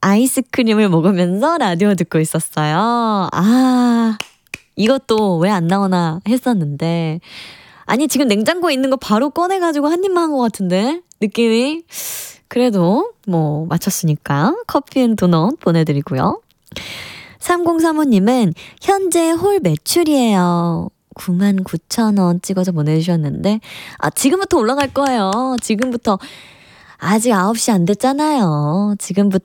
아이스크림을 먹으면서 라디오 듣고 있었어요. 이것도 왜 안 나오나 했었는데. 아니, 지금 냉장고에 있는 거 바로 꺼내가지고 한 입만 한 것 같은데? 느낌이? 그래도 뭐 맞췄으니까 커피 앤 도넛 보내드리고요. 3035님은 현재 홀 매출이에요. 99,000원 찍어서 보내주셨는데 지금부터 올라갈 거예요. 지금부터. 아직 9시 안 됐잖아요. 지금부터